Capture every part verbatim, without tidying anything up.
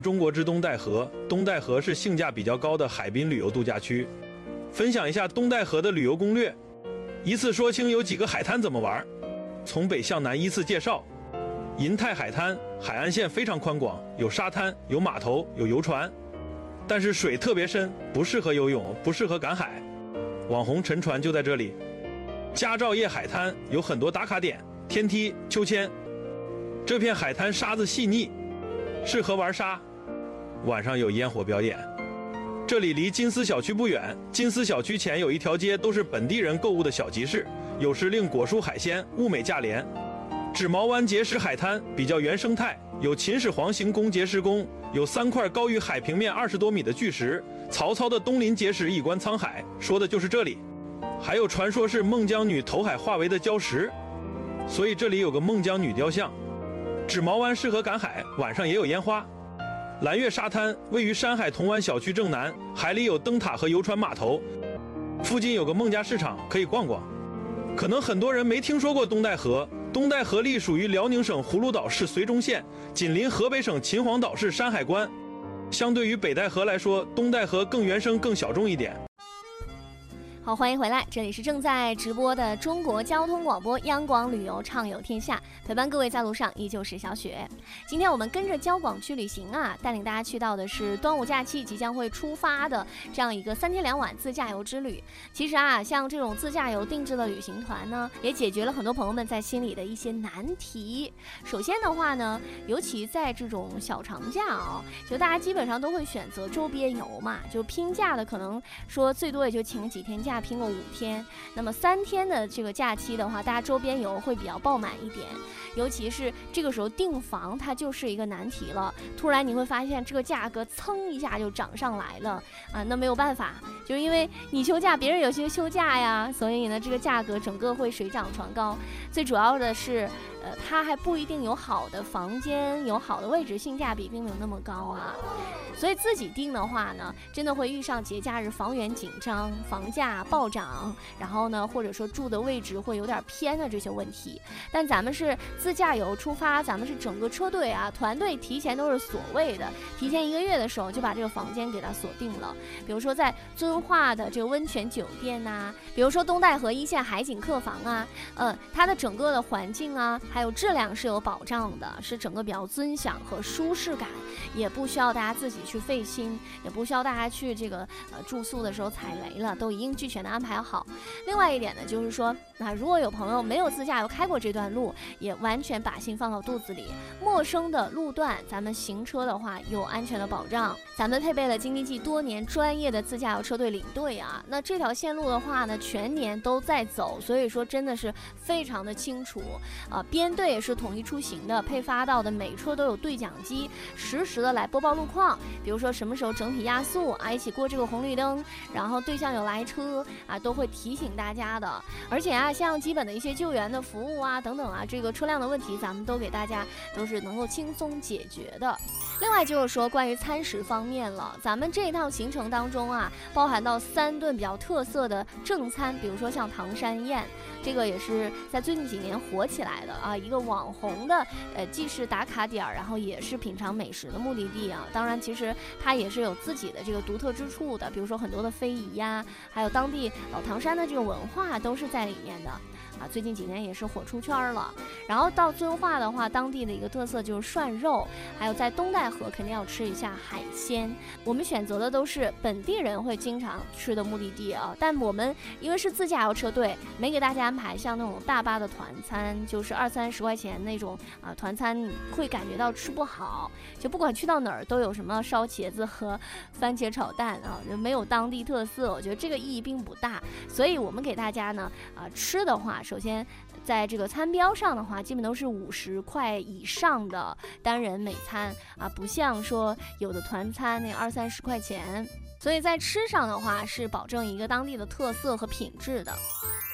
中国之东戴河，东戴河是性价比较高的海滨旅游度假区。分享一下东戴河的旅游攻略，依次说清有几个海滩怎么玩。从北向南依次介绍。银泰海滩海岸线非常宽广，有沙滩，有码头，有游船，但是水特别深，不适合游泳，不适合赶海。网红沉船就在这里。佳兆业海滩有很多打卡点，天梯、秋千。这片海滩沙子细腻，适合玩沙。晚上有烟火表演。这里离金丝小区不远，金丝小区前有一条街都是本地人购物的小集市，有时令果蔬海鲜，物美价廉。指毛湾碣石海滩比较原生态，有秦始皇行宫碣石宫，有三块高于海平面二十多米的巨石，曹操的东临碣石一观沧海，说的就是这里。还有传说是孟姜女投海化为的礁石，所以这里有个孟姜女雕像。指毛湾适合赶海，晚上也有烟花。蓝月沙滩位于山海铜湾小区正南，海里有灯塔和游船码头，附近有个孟家市场可以逛逛。可能很多人没听说过东戴河，东戴河隶属于辽宁省葫芦岛市绥中县，紧邻河北省秦皇岛市山海关。相对于北戴河来说，东戴河更原生更小众一点。 好，欢迎回来，这里是正在直播的中国交通广播央广旅游畅游天下，陪伴各位在路上依旧是小雪。今天我们跟着交广去旅行啊，带领大家去到的是端午假期即将会出发的这样一个三天两晚自驾游之旅。其实啊，像这种自驾游定制的旅行团呢，也解决了很多朋友们在心里的一些难题。首先的话呢，尤其在这种小长假啊、哦，就大家基本上都会选择周边游嘛，就拼假的可能说最多也就请几天假，拼个五天。那么三天的这个假期的话，大家周边游会比较爆满一点，尤其是这个时候订房它就是一个难题了。突然你会发现这个价格噌一下就涨上来了啊，那没有办法，就是因为你休假，别人有些休假呀，所以呢这个价格整个会水涨船高。最主要的是呃，它还不一定有好的房间，有好的位置，性价比并没有那么高啊。所以自己订的话呢，真的会遇上节假日房源紧张，房价暴涨，然后呢，或者说住的位置会有点偏的这些问题。但咱们是自驾游出发，咱们是整个车队啊，团队提前都是所谓的，提前一个月的时候就把这个房间给它锁定了。比如说在遵化的这个温泉酒店啊，比如说东戴河一线海景客房啊，呃，它的整个的环境啊，还有质量是有保障的，是整个比较尊享和舒适感，也不需要大家自己去费心，也不需要大家去这个呃住宿的时候踩雷了，都一应俱全的安排好。另外一点呢，就是说，那如果有朋友没有自驾游开过这段路，也完全把心放到肚子里，陌生的路段，咱们行车的话有安全的保障。咱们配备了京津冀多年专业的自驾游车队领队啊，那这条线路的话呢，全年都在走，所以说真的是非常的清楚啊。编队也是统一出行的，配发到的每车都有对讲机，实时的来播报路况，比如说什么时候整体压速啊，一起过这个红绿灯，然后对向有来车啊，都会提醒大家的。而且啊，像基本的一些救援的服务啊等等啊，这个车辆的问题咱们都给大家都是能够轻松解决的。另外就是说关于餐食方面了，咱们这一趟行程当中啊，包含到三顿比较特色的正餐，比如说像唐山宴，这个也是在最近几年火起来的啊，一个网红的呃既是打卡点，然后也是品尝美食的目的地啊。当然其实它也是有自己的这个独特之处的，比如说很多的非遗呀，还有当地老唐山的这个文化都是在里面的啊，最近几年也是火出圈了。然后到遵化的话，当地的一个特色就是涮肉，还有在东戴河肯定要吃一下海鲜。我们选择的都是本地人会经常吃的目的地啊，但我们因为是自驾游车队，没给大家安排像那种大巴的团餐，就是二三十块钱那种啊团餐，会感觉到吃不好，就不管去到哪儿都有什么烧茄子和番茄炒蛋啊，就没有当地特色，我觉得这个意义并不大。所以我们给大家呢啊吃的话，首先在这个餐标上的话，基本都是五十块以上的单人每餐啊，不像说有的团餐那二三十块钱。所以在吃上的话，是保证一个当地的特色和品质的。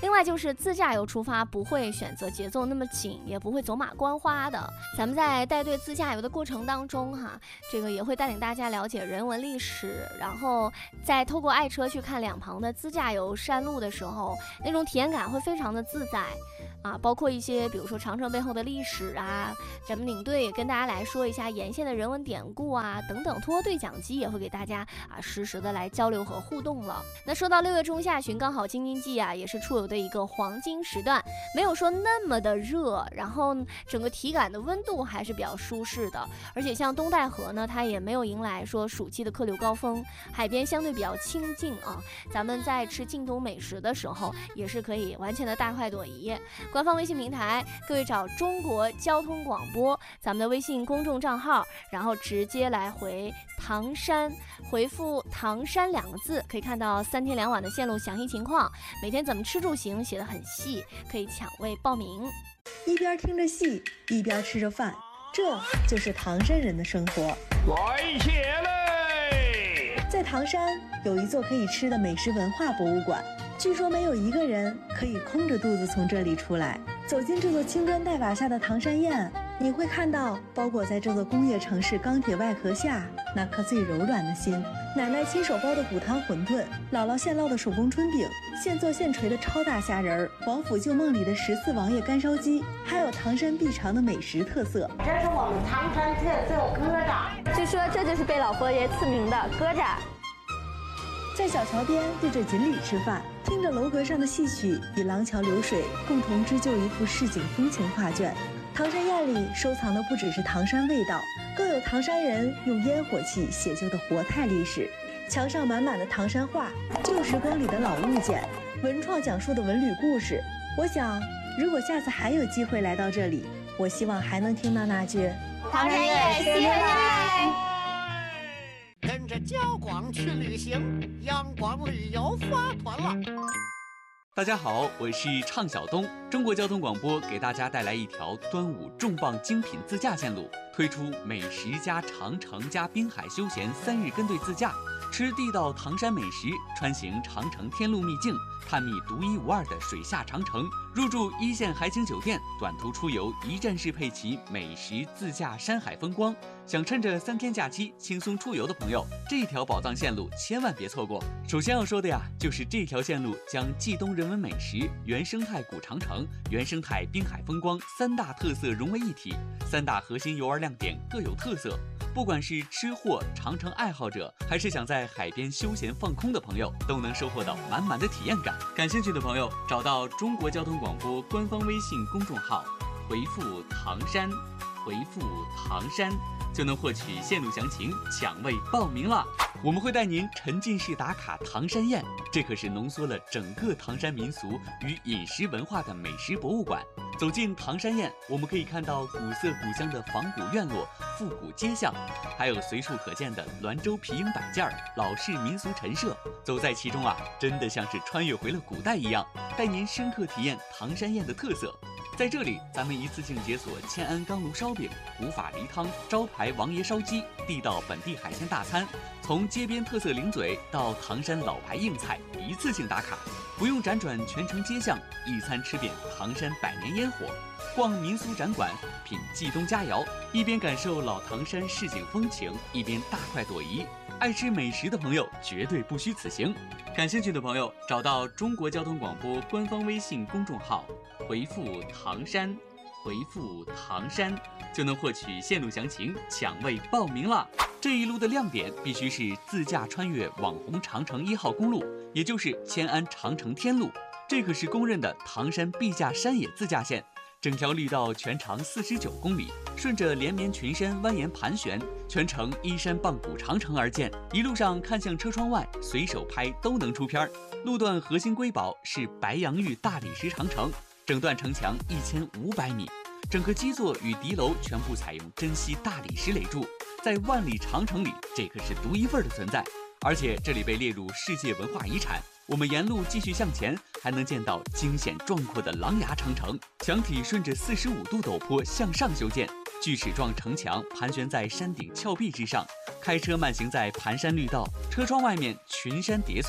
另外就是自驾游出发不会选择节奏那么紧，也不会走马观花的。咱们在带队自驾游的过程当中哈，这个也会带领大家了解人文历史，然后在透过爱车去看两旁的自驾游山路的时候，那种体验感会非常的自在啊，包括一些比如说长城背后的历史啊，咱们领队也跟大家来说一下沿线的人文典故啊等等，通过对讲机也会给大家啊实时的来交流和互动了。那说到六月中下旬，刚好京津冀啊也是出游的一个黄金时段，没有说那么的热，然后整个体感的温度还是比较舒适的，而且像东戴河呢，它也没有迎来说暑期的客流高峰，海边相对比较清静啊，咱们在吃晋东美食的时候也是可以完全的大快朵颐。官方微信平台，各位找中国交通广播咱们的微信公众账号，然后直接来回唐山，回复唐山两个字，可以看到三天两晚的线路详细情况，每天怎么吃住行写得很细，可以抢位报名。 一边听着戏一边吃着饭，这就是唐山人的生活。 来且嘞！ 在唐山有一座可以吃的美食文化博物馆，据说没有一个人可以空着肚子从这里出来。走进这座青砖黛瓦下的唐山宴，你会看到包裹在这座工业城市钢铁外壳下那颗最柔软的心。奶奶亲手包的骨汤馄饨，姥姥现烙的手工春饼，现做现锤的超大虾仁儿，王府旧梦里的十四王爷干烧鸡，还有唐山必尝的美食特色。 这是我们唐山特色疙瘩， 据说这就是被老佛爷赐名的疙瘩。 在小桥边对着锦鲤吃饭，听着楼阁上的戏曲与廊桥流水共同织就一幅市井风情画卷。唐山宴里收藏的不只是唐山味道，更有唐山人用烟火气写就的活态历史。墙上满满的唐山话，旧时光里的老物件，文创讲述的文旅故事。我想，如果下次还有机会来到这里，我希望还能听到那句唐山夜谢谢你来。 跟着交广去旅行，央广旅游发团了。 大家好，我是畅晓东。中国交通广播给大家带来一条端午重磅精品自驾线路，推出美食加长城加滨海休闲三日跟队自驾，吃地道唐山美食，穿行长城天路秘境，探秘独一无二的水下长城，入住一线海景酒店，短途出游一站式配齐美食自驾山海风光。想趁着三天假期轻松出游的朋友，这条宝藏线路千万别错过。首先要说的呀，就是这条线路将冀东人文美食、原生态古长城、原生态滨海风光三大特色融为一体，三大核心游玩亮点各有特色。不管是吃货、长城爱好者，还是想在海边休闲放空的朋友，都能收获到满满的体验感。感兴趣的朋友，找到中国交通广播官方微信公众号，回复唐山，回复唐山，就能获取线路详情，抢位报名了。我们会带您沉浸式打卡唐山宴，这可是浓缩了整个唐山民俗与饮食文化的美食博物馆。走进唐山宴，我们可以看到古色古香的仿古院落、复古街巷，还有随处可见的滦州皮影摆件、老式民俗陈设。走在其中啊，真的像是穿越回了古代一样，带您深刻体验唐山宴的特色。在这里，咱们一次性解锁千安钢炉烧饼、古法梨汤、招牌王爷烧鸡、地道本地海鲜大餐，从街边特色零嘴到唐山老牌硬菜，一次性打卡，不用辗转全城街巷，一餐吃遍唐山百年烟火。逛民俗展馆，品冀东佳肴，一边感受老唐山市井风情，一边大快朵颐。爱吃美食的朋友绝对不虚此行。感兴趣的朋友，找到中国交通广播官方微信公众号，回复唐山，回复唐山，就能获取线路详情，抢位报名了。这一路的亮点必须是自驾穿越网红长城一号公路，也就是千安长城天路，这可是公认的唐山必驾山野自驾线。整条绿道全长四十九公里，顺着连绵群山蜿蜒盘旋，全程依山傍古长城而建。一路上看向车窗外，随手拍都能出片。路段核心瑰宝是白洋峪大理石长城，整段城墙一千五百米，整个基座与敌楼全部采用珍稀大理石垒柱，在万里长城里，这可是独一份的存在。而且这里被列入世界文化遗产。我们沿路继续向前，还能见到惊险壮阔的狼牙长城，墙体顺着四十五度陡坡向上修建，锯齿状城墙盘旋在山顶峭壁之上。开车慢行在盘山绿道，车窗外面群山叠翠，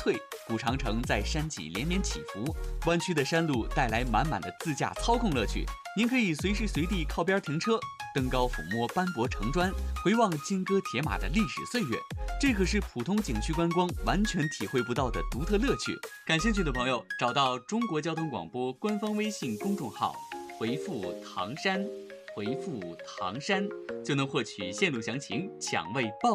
古长城在山脊连绵起伏，弯曲的山路带来满满的自驾操控乐趣。您可以随时随地靠边停车，登高抚摸斑驳城砖，回望金戈铁马的历史岁月，这可是普通景区观光完全体会不到的独特乐趣。感兴趣的朋友，找到中国交通广播官方微信公众号，回复唐山，回复唐山就能获取线路详情，抢位报